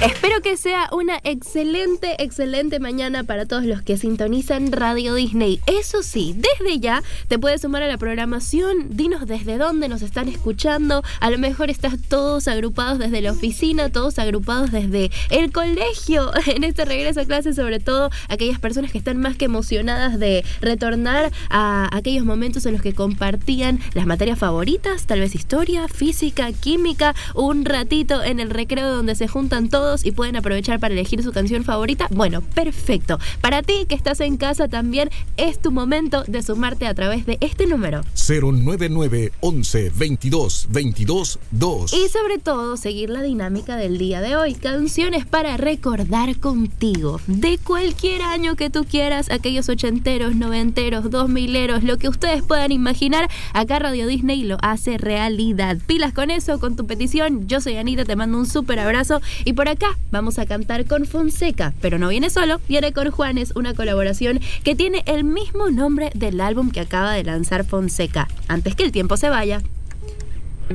Espero que sea una excelente mañana para todos los que sintonizan Radio Disney. Eso sí, desde ya te puedes sumar a la programación. Dinos desde dónde nos están escuchando. A lo mejor estás todos agrupados desde la oficina, todos agrupados desde el colegio. En este regreso a clases, sobre todo aquellas personas que están más que emocionadas de retornar a aquellos momentos en los que compartían las materias favoritas, tal vez historia, física, química, un ratito en el recreo donde se juntan todos y pueden aprovechar para elegir su canción favorita. Bueno, perfecto. Para ti que estás en casa también es tu momento de sumarte a través de este número 099 11 22 22 2. Y sobre todo seguir la dinámica del día de hoy. Canciones para recordar contigo. De cualquier año que tú quieras, aquellos ochenteros, noventeros, 2000eros, lo que ustedes puedan imaginar, acá Radio Disney lo hace realidad. Pilas con eso, con tu petición. Yo soy Anita, te mando un súper abrazo. Y por acá vamos a cantar con Fonseca, pero no viene solo, viene con Juanes, una colaboración que tiene el mismo nombre del álbum que acaba de lanzar Fonseca, Antes que el tiempo se vaya.